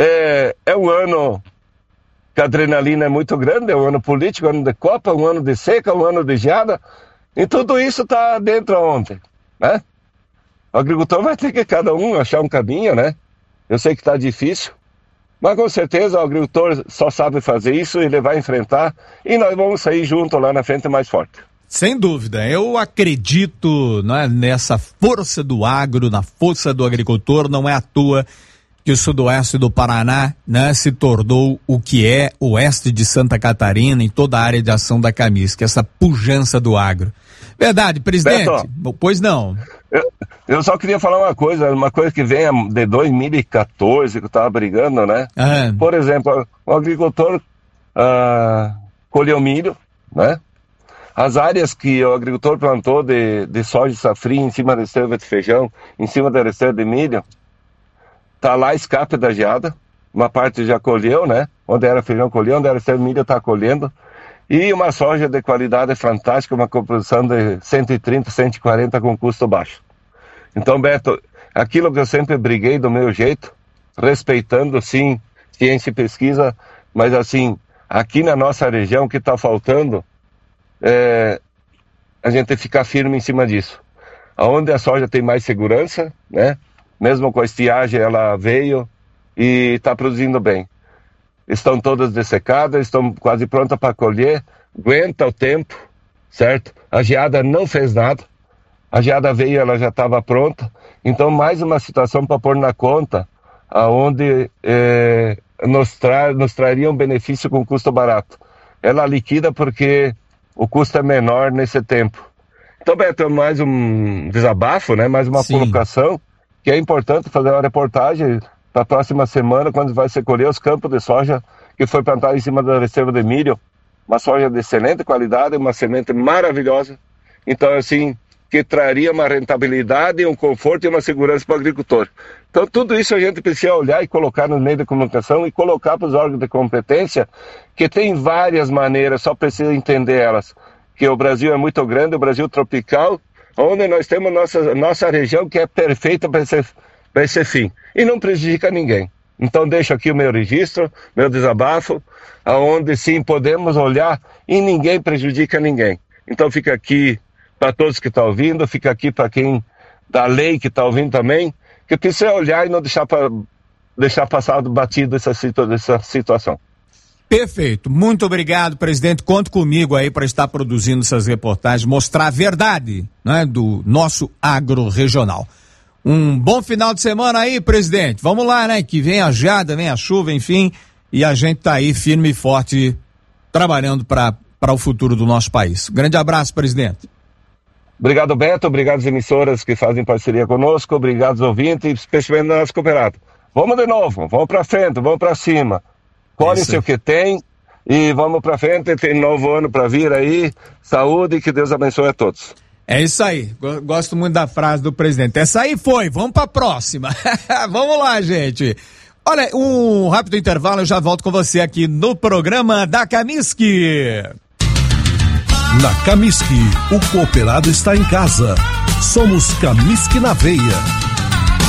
é um ano que a adrenalina é muito grande, é um ano político, um ano de Copa, um ano de seca, um ano de geada, e tudo isso está dentro aonde, né? O agricultor vai ter que cada um achar um caminho, né? Eu sei que está difícil, mas com certeza o agricultor só sabe fazer isso, ele vai enfrentar e nós vamos sair junto lá na frente mais forte. Sem dúvida, eu acredito, né, nessa força do agro, na força do agricultor. Não é à toa que o sudoeste do Paraná, né, se tornou o que é o oeste de Santa Catarina em toda a área de ação da Camisc, essa pujança do agro. Verdade, presidente? Beto, pois não. Eu só queria falar uma coisa que vem de 2014, que eu estava brigando, né? Por exemplo, o agricultor colheu milho, né? As áreas que o agricultor plantou de soja e safrinha em cima da esteira de feijão, em cima da esteira de milho, tá lá escape da geada, uma parte já colheu, né? Onde era feijão colheu, onde era esteira de milho tá colhendo, e uma soja de qualidade fantástica, uma composição de 130, 140 com custo baixo. Então, Beto, aquilo que eu sempre briguei do meu jeito, respeitando, sim, ciência e pesquisa, mas assim, aqui na nossa região, o que está faltando a gente ficar firme em cima disso. Onde a soja tem mais segurança, né? Mesmo com a estiagem, ela veio e está produzindo bem. Estão todas dessecadas, estão quase prontas para colher, aguenta o tempo, certo? A geada não fez nada, a geada veio, ela já estava pronta, então mais uma situação para pôr na conta, aonde nos traria um benefício com custo barato. Ela liquida porque o custo é menor nesse tempo. Então, Beto, mais um desabafo, né? Mais uma colocação, que é importante fazer uma reportagem para a próxima semana, quando vai se colher os campos de soja que foi plantado em cima da reserva de milho. Uma soja de excelente qualidade, uma semente maravilhosa. Então, assim, que traria uma rentabilidade, um conforto e uma segurança para o agricultor. Então, tudo isso a gente precisa olhar e colocar no meio da comunicação e colocar para os órgãos de competência, que tem várias maneiras, só precisa entender elas. Que o Brasil é muito grande, o Brasil tropical, onde nós temos nossa região que é perfeita para esse fim. E não prejudica ninguém. Então, deixo aqui o meu registro, meu desabafo, aonde sim podemos olhar e ninguém prejudica ninguém. Então, fica aqui para todos que estão ouvindo, fica aqui para quem da lei que está ouvindo também, que precisa olhar e não deixar passar batido essa situação. Perfeito. Muito obrigado, presidente. Conto comigo aí para estar produzindo essas reportagens, mostrar a verdade, né, do nosso agro regional. Um bom final de semana aí, presidente. Vamos lá, né? Que vem a geada, vem a chuva, enfim, e a gente tá aí firme e forte trabalhando para o futuro do nosso país. Grande abraço, presidente. Obrigado, Beto. Obrigado às emissoras que fazem parceria conosco. Obrigado aos ouvintes, especialmente do nosso cooperado. Vamos de novo, vamos para frente, vamos para cima. Colhe-se o que tem e vamos para frente. Tem novo ano para vir aí. Saúde e que Deus abençoe a todos. É isso aí. Gosto muito da frase do presidente. Essa aí foi. Vamos para a próxima. Vamos lá, gente. Olha, um rápido intervalo, eu já volto com você aqui no programa da Camisc. Na Camisc, o cooperado está em casa. Somos Camisc na veia.